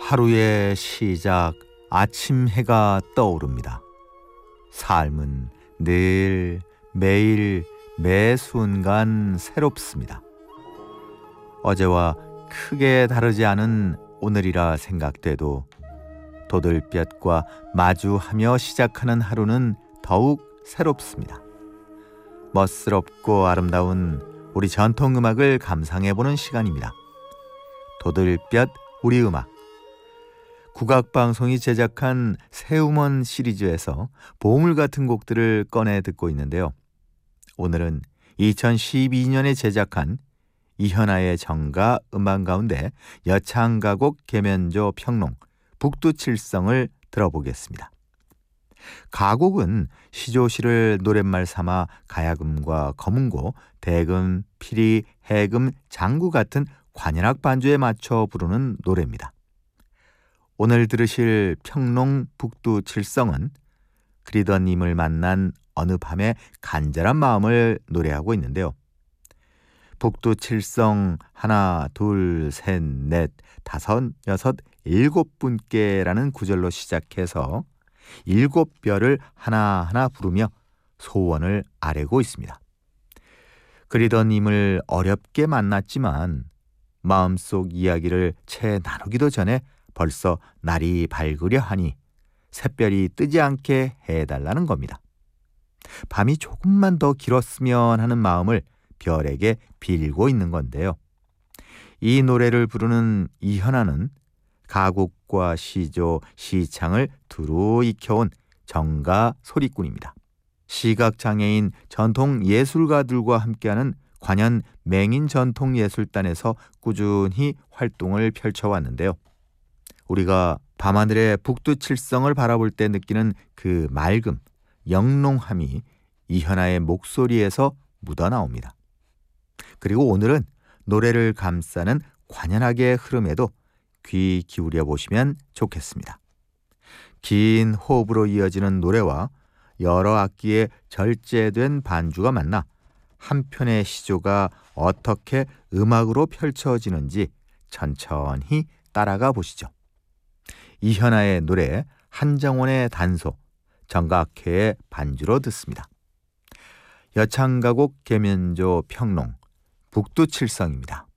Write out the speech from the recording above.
하루의 시작, 아침 해가 떠오릅니다. 삶은 늘, 매일, 매 순간 새롭습니다. 어제와 크게 다르지 않은 오늘이라 생각돼도 도들볕과 마주하며 시작하는 하루는 더욱 새롭습니다. 멋스럽고 아름다운 우리 전통음악을 감상해보는 시간입니다. 도들볕 우리 음악. 국악방송이 제작한 새음원 시리즈에서 보물 같은 곡들을 꺼내 듣고 있는데요. 오늘은 2012년에 제작한 이현아의 정가 음반 가운데 여창가곡 계면조 평농 북두칠성을 들어보겠습니다. 가곡은 시조시를 노랫말 삼아 가야금과 거문고, 대금, 피리, 해금, 장구 같은 관현악 반주에 맞춰 부르는 노래입니다. 오늘 들으실 평농 북두칠성은 그리던 님을 만난 어느 밤의 간절한 마음을 노래하고 있는데요. 북두칠성 하나, 둘, 셋, 넷, 다섯, 여섯, 일곱 분께라는 구절로 시작해서 일곱 별을 하나하나 부르며 소원을 아뢰고 있습니다. 그리던 님을 어렵게 만났지만 마음속 이야기를 채 나누기도 전에 벌써 날이 밝으려 하니 샛별이 뜨지 않게 해달라는 겁니다. 밤이 조금만 더 길었으면 하는 마음을 별에게 빌고 있는 건데요. 이 노래를 부르는 이현아는 가곡과 시조, 시창을 두루 익혀온 정가 소리꾼입니다. 시각장애인 전통예술가들과 함께하는 관현 맹인전통예술단에서 꾸준히 활동을 펼쳐왔는데요. 우리가 밤하늘의 북두칠성을 바라볼 때 느끼는 그 맑음, 영롱함이 이현아의 목소리에서 묻어나옵니다. 그리고 오늘은 노래를 감싸는 관현악의 흐름에도 귀 기울여 보시면 좋겠습니다. 긴 호흡으로 이어지는 노래와 여러 악기의 절제된 반주가 만나 한 편의 시조가 어떻게 음악으로 펼쳐지는지 천천히 따라가 보시죠. 이현아의 노래 한정원의 단소, 정각회의 반주로 듣습니다. 여창가곡 계면조 평농 북두칠성입니다.